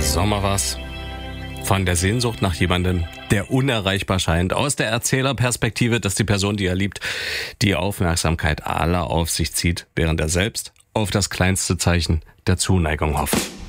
Was von der Sehnsucht nach jemandem, der unerreichbar scheint, aus der Erzählerperspektive, dass die Person, die er liebt, die Aufmerksamkeit aller auf sich zieht, während er selbst auf das kleinste Zeichen der Zuneigung hofft.